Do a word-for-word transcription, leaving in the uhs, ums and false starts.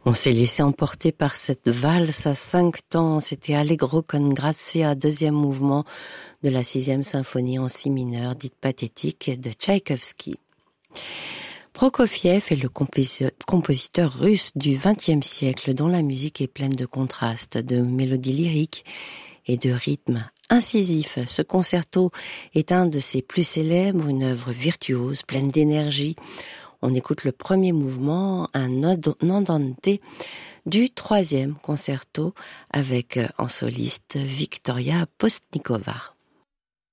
On s'est laissé emporter par cette valse à cinq temps. C'était Allegro con grazia, deuxième mouvement de la sixième symphonie en si mineur, dite pathétique, de Tchaïkovski. Prokofiev est le compositeur russe du vingtième siècle dont la musique est pleine de contrastes, de mélodies lyriques et de rythmes incisifs. Ce concerto est un de ses plus célèbres, une œuvre virtuose, pleine d'énergie. On écoute le premier mouvement, un andante du troisième concerto avec en soliste Victoria Postnikova.